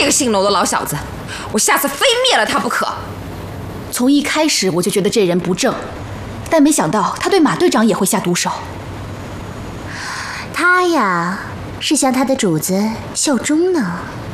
这个姓娄的老小子，我下次非灭了他不可。 从一开始我就觉得这人不正，但没想到他对马队长也会下毒手。 他呀，是向他的主子效忠呢。